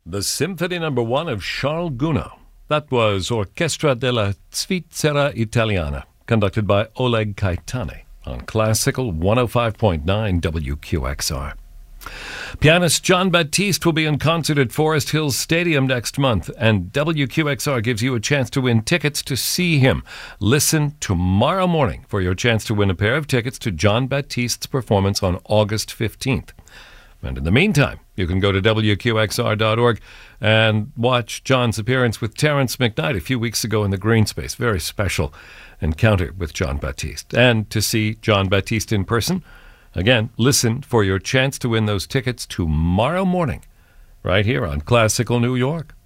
The Symphony No. 1 of Charles Gounod. That was Orchestra della Svizzera Italiana, conducted by Oleg Caetani on Classical 105.9 WQXR. Pianist Jon Batiste will be in concert at Forest Hills Stadium next month, and WQXR gives you a chance to win tickets to see him. Listen tomorrow morning for your chance to win a pair of tickets to Jon Batiste's performance on August 15th. And in the meantime, you can go to WQXR.org and watch John's appearance with Terrence McKnight a few weeks ago in the Green Space. Very special encounter with Jon Batiste. And to see Jon Batiste in person, again, listen for your chance to win those tickets tomorrow morning, right here on Classical New York.